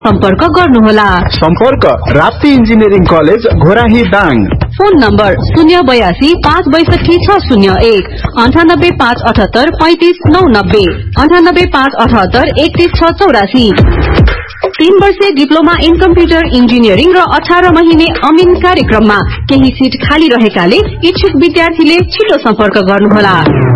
सम्पर्क गर्नुहोला। सम्पर्क Rapti engineering college Ghorahi Dang. Phone number 082 562 601 98 578 35 990 98 578 31 684। 3 वर्षीय डिप्लोमा इन कम्प्युटर इन्जिनियरिङ र 18 महिने अमिन कार्यक्रममा केही सिट खाली रहेकाले इच्छुक विद्यार्थीले छिटो सम्पर्क गर्नुहोला।